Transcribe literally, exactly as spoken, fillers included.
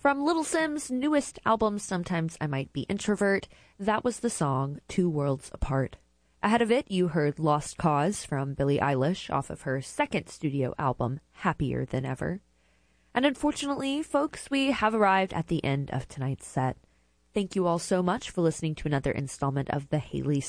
From Little Sim's newest album, Sometimes I Might Be Introvert, that was the song Two Worlds Apart. Ahead of it, you heard Lost Cause from Billie Eilish off of her second studio album, Happier Than Ever. And unfortunately, folks, we have arrived at the end of tonight's set. Thank you all so much for listening to another installment of the Haley